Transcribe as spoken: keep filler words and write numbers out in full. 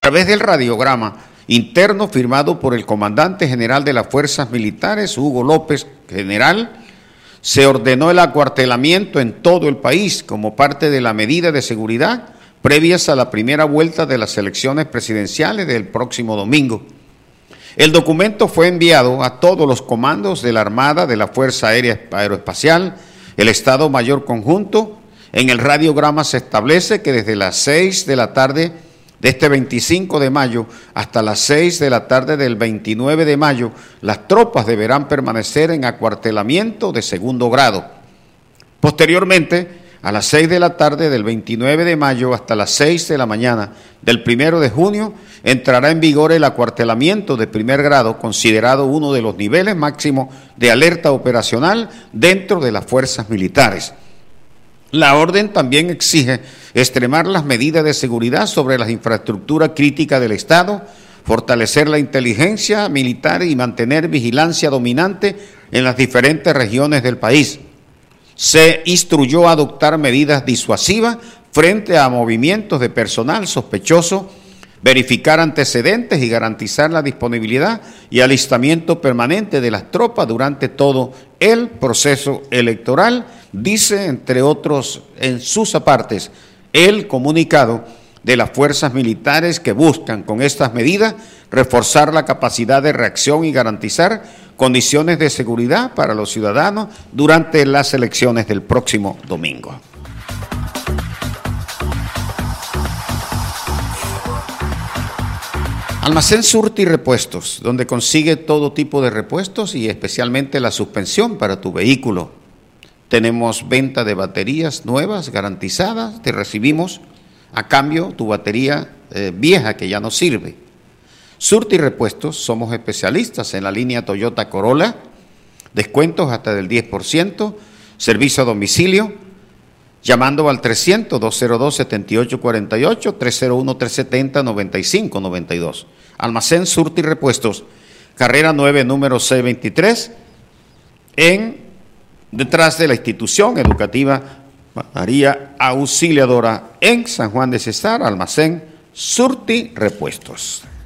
través del radiograma interno firmado por el comandante general de las Fuerzas Militares, Hugo López, general, se ordenó el acuartelamiento en todo el país como parte de la medida de seguridad previas a la primera vuelta de las elecciones presidenciales del próximo domingo. El documento fue enviado a todos los comandos de la Armada, de la Fuerza Aérea Aeroespacial, el Estado Mayor Conjunto. En el radiograma se establece que desde las seis de la tarde de este veinticinco de mayo hasta las seis de la tarde del veintinueve de mayo, las tropas deberán permanecer en acuartelamiento de segundo grado. Posteriormente, a las seis de la tarde del veintinueve de mayo hasta las seis de la mañana del primero de junio, entrará en vigor el acuartelamiento de primer grado, considerado uno de los niveles máximos de alerta operacional dentro de las fuerzas militares. La orden también exige extremar las medidas de seguridad sobre las infraestructuras críticas del Estado, fortalecer la inteligencia militar y mantener vigilancia dominante en las diferentes regiones del país. Se instruyó a adoptar medidas disuasivas frente a movimientos de personal sospechoso, verificar antecedentes y garantizar la disponibilidad y alistamiento permanente de las tropas durante todo el proceso electoral, dice, entre otros, en sus apartes, el comunicado de las fuerzas militares que buscan con estas medidas reforzar la capacidad de reacción y garantizar condiciones de seguridad para los ciudadanos durante las elecciones del próximo domingo. Almacén Surti Repuestos, donde consigue todo tipo de repuestos y especialmente la suspensión para tu vehículo. Tenemos venta de baterías nuevas, garantizadas, te recibimos a cambio tu batería eh, vieja que ya no sirve. Surti Repuestos, somos especialistas en la línea Toyota Corolla, descuentos hasta del diez por ciento, servicio a domicilio, llamando al trescientos, dos cero dos, setenta y ocho cuarenta y ocho, tres cero uno, tres setenta, noventa y cinco noventa y dos. Almacén Surti Repuestos, carrera nueve, número seiscientos veintitrés, en, detrás de la institución educativa María Auxiliadora en San Juan de Cesar, Almacén Surti Repuestos.